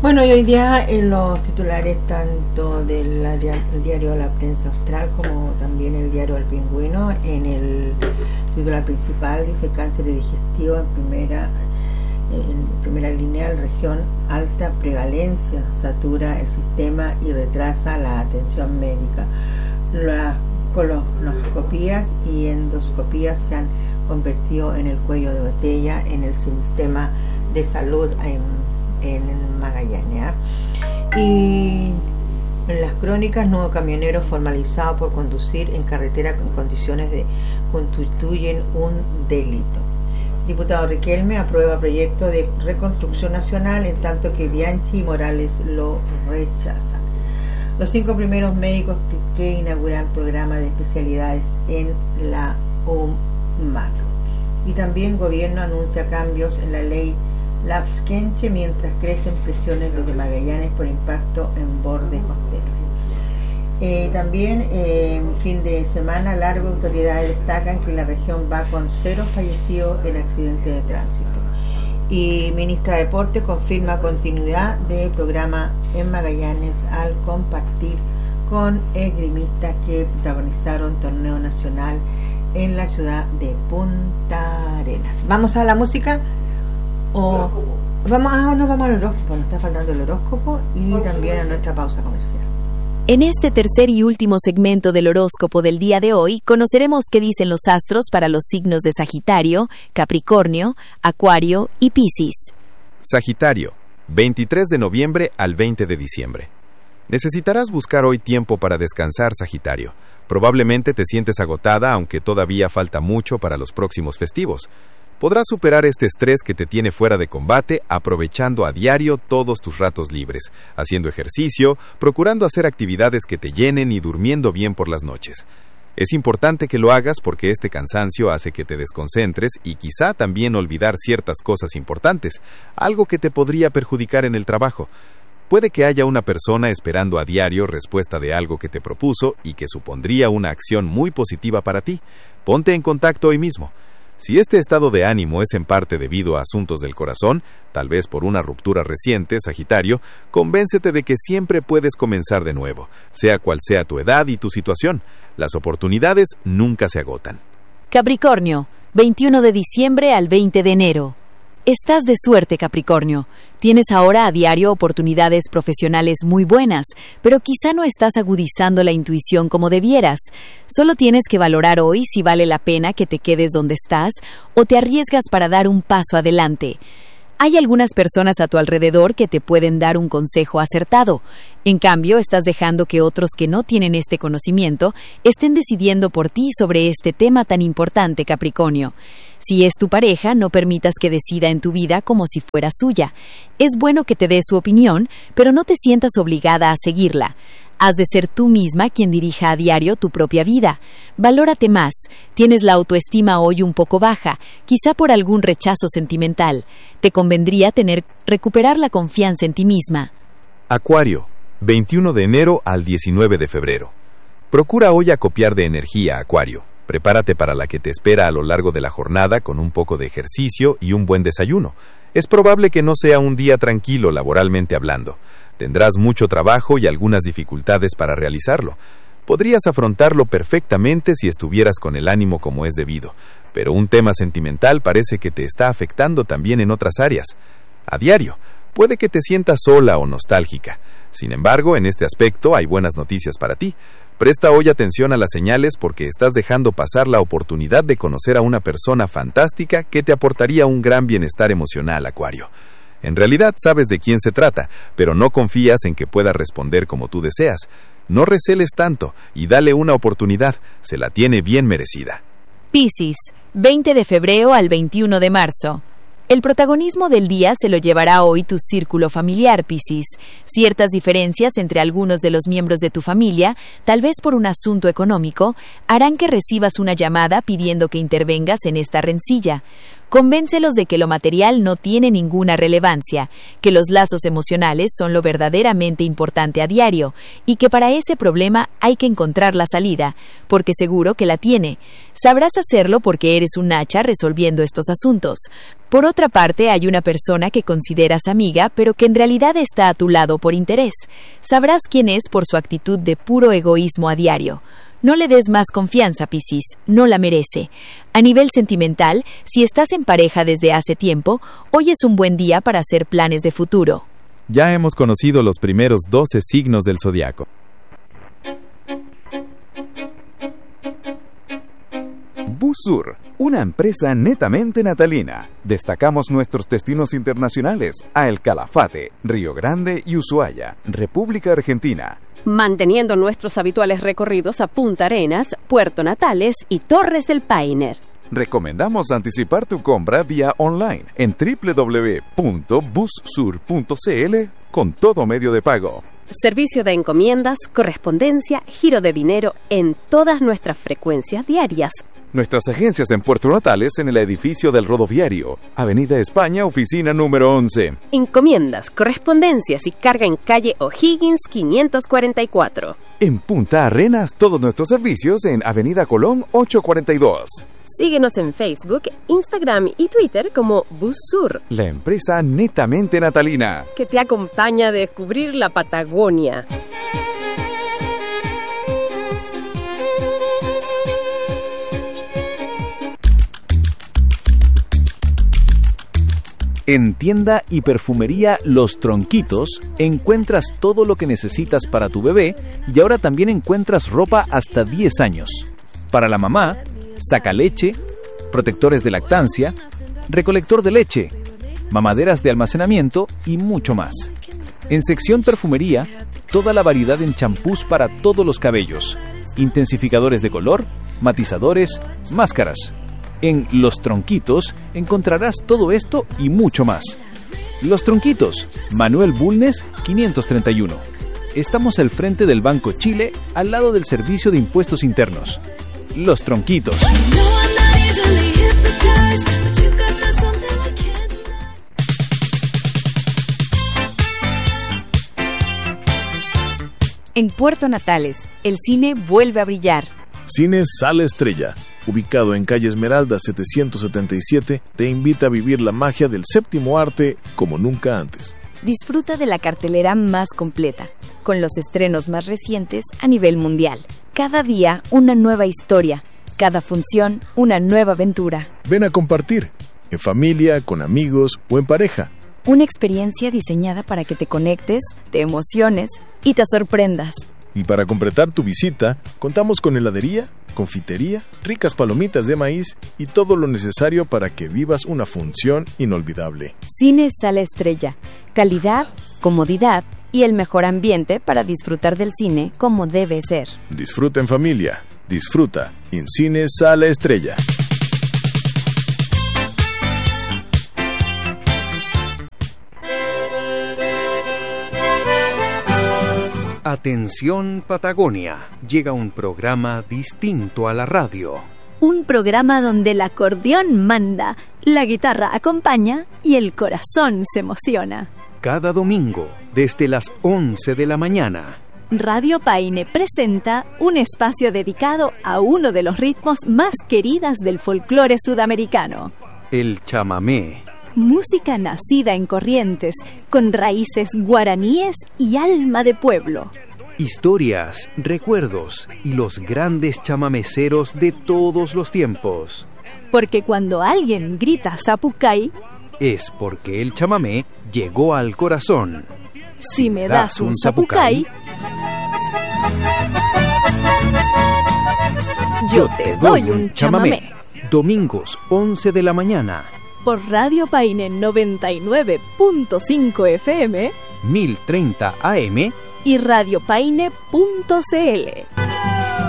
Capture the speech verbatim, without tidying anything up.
Bueno, y hoy día en los titulares tanto del diario La Prensa Austral como también el diario El Pingüino, en el titular principal dice cáncer digestivo en primera en primera línea, región alta prevalencia, satura el sistema y retrasa la atención médica. Las colonoscopías y endoscopías se han convertido en el cuello de botella en el sistema de salud en en Magallanes. Y en las crónicas, nuevo camionero formalizado por conducir en carretera en condiciones de constituyen un delito. Diputado Riquelme aprueba proyecto de reconstrucción nacional, en tanto que Bianchi y Morales lo rechazan. Los cinco primeros médicos que, que inauguran programa de especialidades en la U M A C. Y también gobierno anuncia cambios en la ley Lafkenche mientras crecen presiones desde Magallanes por impacto en borde costero. Eh, también eh, en fin de semana largo, autoridades destacan que la región va con cero fallecidos en accidentes de tránsito. Y ministra de Deporte confirma continuidad del programa en Magallanes al compartir con esgrimistas que protagonizaron torneo nacional en la ciudad de Punta Arenas. Vamos a la música. O vamos, ah, no vamos al horóscopo, nos está faltando el horóscopo y también a nuestra pausa comercial. En este tercer y último segmento del horóscopo del día de hoy, conoceremos qué dicen los astros para los signos de Sagitario, Capricornio, Acuario y Piscis. Sagitario, veintitrés de noviembre al veinte de diciembre. Necesitarás buscar hoy tiempo para descansar, Sagitario. Probablemente te sientes agotada, aunque todavía falta mucho para los próximos festivos. Podrás superar este estrés que te tiene fuera de combate aprovechando a diario todos tus ratos libres, haciendo ejercicio, procurando hacer actividades que te llenen y durmiendo bien por las noches. Es importante que lo hagas porque este cansancio hace que te desconcentres y quizá también olvidar ciertas cosas importantes, algo que te podría perjudicar en el trabajo. Puede que haya una persona esperando a diario respuesta de algo que te propuso y que supondría una acción muy positiva para ti. Ponte en contacto hoy mismo. Si este estado de ánimo es en parte debido a asuntos del corazón, tal vez por una ruptura reciente, Sagitario, convéncete de que siempre puedes comenzar de nuevo, sea cual sea tu edad y tu situación. Las oportunidades nunca se agotan. Capricornio, veintiuno de diciembre al veinte de enero. Estás de suerte, Capricornio. Tienes ahora a diario oportunidades profesionales muy buenas, pero quizá no estás agudizando la intuición como debieras. Solo tienes que valorar hoy si vale la pena que te quedes donde estás o te arriesgas para dar un paso adelante. Hay algunas personas a tu alrededor que te pueden dar un consejo acertado. En cambio, estás dejando que otros que no tienen este conocimiento estén decidiendo por ti sobre este tema tan importante, Capricornio. Si es tu pareja, no permitas que decida en tu vida como si fuera suya. Es bueno que te dé su opinión, pero no te sientas obligada a seguirla. Has de ser tú misma quien dirija a diario tu propia vida. Valórate más. Tienes la autoestima hoy un poco baja, quizá por algún rechazo sentimental. Te convendría tener recuperar la confianza en ti misma. Acuario, veintiuno de enero al diecinueve de febrero. Procura hoy acopiar de energía, Acuario. Prepárate para la que te espera a lo largo de la jornada con un poco de ejercicio y un buen desayuno. Es probable que no sea un día tranquilo laboralmente hablando. Tendrás mucho trabajo y algunas dificultades para realizarlo. Podrías afrontarlo perfectamente si estuvieras con el ánimo como es debido, pero un tema sentimental parece que te está afectando también en otras áreas. A diario, puede que te sientas sola o nostálgica. Sin embargo, en este aspecto hay buenas noticias para ti. Presta hoy atención a las señales porque estás dejando pasar la oportunidad de conocer a una persona fantástica que te aportaría un gran bienestar emocional, Acuario. En realidad sabes de quién se trata, pero no confías en que pueda responder como tú deseas. No receles tanto y dale una oportunidad, se la tiene bien merecida. Piscis, veinte de febrero al veintiuno de marzo. El protagonismo del día se lo llevará hoy tu círculo familiar, Piscis. Ciertas diferencias entre algunos de los miembros de tu familia, tal vez por un asunto económico, harán que recibas una llamada pidiendo que intervengas en esta rencilla. Convéncelos de que lo material no tiene ninguna relevancia, que los lazos emocionales son lo verdaderamente importante a diario y que para ese problema hay que encontrar la salida, porque seguro que la tiene. Sabrás hacerlo porque eres un hacha resolviendo estos asuntos. Por otra parte, hay una persona que consideras amiga, pero que en realidad está a tu lado por interés. Sabrás quién es por su actitud de puro egoísmo a diario. No le des más confianza, Piscis, no la merece. A nivel sentimental, si estás en pareja desde hace tiempo, hoy es un buen día para hacer planes de futuro. Ya hemos conocido los primeros doce signos del zodiaco. Bussur, una empresa netamente natalina. Destacamos nuestros destinos internacionales a El Calafate, Río Grande y Ushuaia, República Argentina. Manteniendo nuestros habituales recorridos a Punta Arenas, Puerto Natales y Torres del Paine. Recomendamos anticipar tu compra vía online en doble u doble u doble u punto bussur punto c l con todo medio de pago. Servicio de encomiendas, correspondencia, giro de dinero en todas nuestras frecuencias diarias. Nuestras agencias en Puerto Natales en el edificio del Rodoviario, Avenida España, oficina número once. Encomiendas, correspondencias y carga en calle O'Higgins quinientos cuarenta y cuatro. En Punta Arenas, todos nuestros servicios en Avenida Colón ochocientos cuarenta y dos. Síguenos en Facebook, Instagram y Twitter como Bussur, la empresa netamente natalina que te acompaña a descubrir la Patagonia. En tienda y perfumería Los Tronquitos encuentras todo lo que necesitas para tu bebé y ahora también encuentras ropa hasta diez años. Para la mamá, sacaleche, protectores de lactancia, recolector de leche, mamaderas de almacenamiento y mucho más. En sección perfumería, toda la variedad en champús para todos los cabellos, intensificadores de color, matizadores, máscaras. En Los Tronquitos encontrarás todo esto y mucho más. Los Tronquitos, Manuel Bulnes, quinientos treinta y uno. Estamos al frente del Banco Chile, al lado del Servicio de Impuestos Internos. Los Tronquitos. En Puerto Natales, el cine vuelve a brillar. Cine Sala Estrella, ubicado en calle Esmeralda setecientos setenta y siete, te invita a vivir la magia del séptimo arte como nunca antes. Disfruta de la cartelera más completa, con los estrenos más recientes a nivel mundial. Cada día una nueva historia, cada función una nueva aventura. Ven a compartir, en familia, con amigos o en pareja. Una experiencia diseñada para que te conectes, te emociones y te sorprendas. Y para completar tu visita, contamos con heladería, confitería, ricas palomitas de maíz y todo lo necesario para que vivas una función inolvidable. Cine Sala Estrella, calidad, comodidad y el mejor ambiente para disfrutar del cine como debe ser. Disfruta en familia, disfruta en Cine Sala Estrella. Atención Patagonia, llega un programa distinto a la radio. Un programa donde el acordeón manda, la guitarra acompaña y el corazón se emociona. Cada domingo, desde las once de la mañana. Radio Paine presenta un espacio dedicado a uno de los ritmos más queridas del folclore sudamericano. El chamamé. Música nacida en Corrientes, con raíces guaraníes y alma de pueblo. Historias, recuerdos y los grandes chamameceros de todos los tiempos. Porque cuando alguien grita Zapucay, es porque el chamamé llegó al corazón. Si me das un Zapucay, yo te doy un chamamé. Domingos, once de la mañana. Por Radio Paine noventa y nueve punto cinco F M, mil treinta A M y radiopaine punto c l.